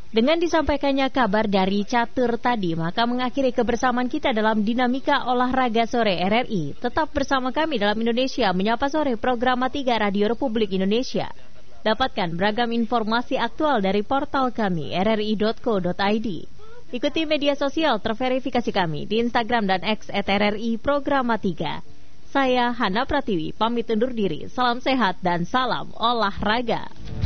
Dengan disampaikannya kabar dari Catur tadi, maka mengakhiri kebersamaan kita dalam Dinamika Olahraga Sore RRI. Tetap bersama kami dalam Indonesia Menyapa Sore, program 3 Radio Republik Indonesia. Dapatkan beragam informasi aktual dari portal kami rri.co.id. Ikuti media sosial terverifikasi kami di Instagram dan X @RRI Programa 3. Saya Hana Pratiwi, pamit undur diri. Salam sehat dan salam olahraga.